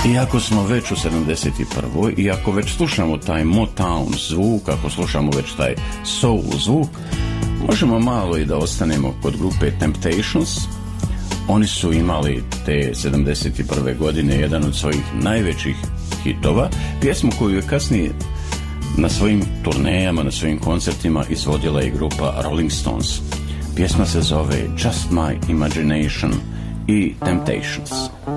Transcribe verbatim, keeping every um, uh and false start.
Iako smo već u sedamdeset prvoj i ako već slušamo taj Motown zvuk, ako slušamo već taj soul zvuk, možemo malo i da ostanemo kod grupe Temptations. Oni su imali te sedamdeset prve godine jedan od svojih najvećih hitova, pjesmu koju je kasnije na svojim turnejama, na svojim koncertima izvodila i grupa Rolling Stones. Pjesma se zove Just My Imagination i Temptations.